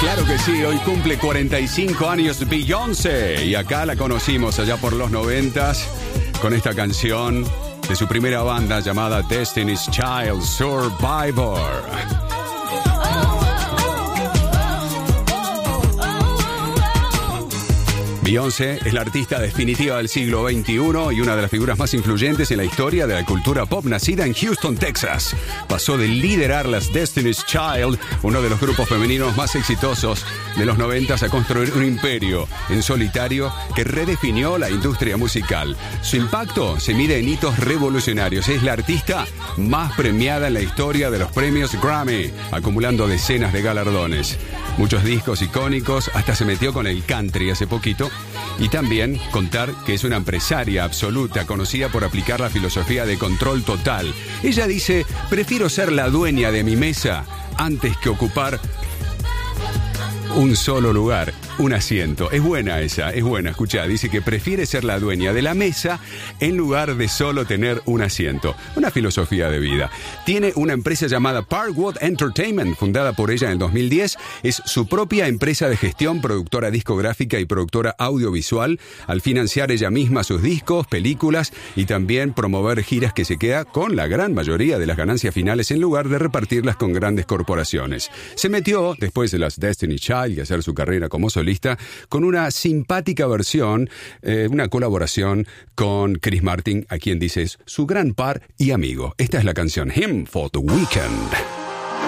Claro que sí, hoy cumple 45 años Beyoncé y acá la conocimos allá por los 90s con esta canción de su primera banda llamada Destiny's Child, Survivor. Beyoncé es la artista definitiva del siglo XXI y una de las figuras más influyentes en la historia de la cultura pop, nacida en Houston, Texas. Pasó de liderar las Destiny's Child, uno de los grupos femeninos más exitosos de los 90s, a construir un imperio en solitario que redefinió la industria musical. Su impacto se mide en hitos revolucionarios. Es la artista más premiada en la historia de los premios Grammy, acumulando decenas de galardones. Muchos discos icónicos, hasta se metió con el country hace poquito. Y también contar que es una empresaria absoluta, conocida por aplicar la filosofía de control total. Ella dice: prefiero ser la dueña de mi mesa antes que ocupar un solo lugar, un asiento. Es buena esa, es buena. Escuchá, dice que prefiere ser la dueña de la mesa en lugar de solo tener un asiento. Una filosofía de vida. Tiene una empresa llamada Parkwood Entertainment, fundada por ella en el 2010. Es su propia empresa de gestión, productora discográfica y productora audiovisual, al financiar ella misma sus discos, películas y también promover giras que se queda con la gran mayoría de las ganancias finales en lugar de repartirlas con grandes corporaciones. Se metió, después de las Destiny's Child y hacer su carrera como solista, con una simpática versión, una colaboración con Chris Martin, a quien dice es su gran par y amigo. Esta es la canción Him for the Weekend.